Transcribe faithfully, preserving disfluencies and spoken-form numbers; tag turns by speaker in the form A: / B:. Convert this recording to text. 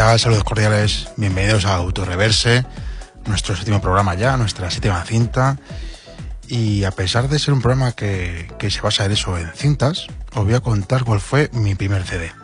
A: tal? Saludos cordiales, bienvenidos a Autorreverse, nuestro séptimo programa ya, nuestra séptima cinta. Y a pesar de ser un programa que, que se basa en eso, en cintas, os voy a contar cuál fue mi primer C D.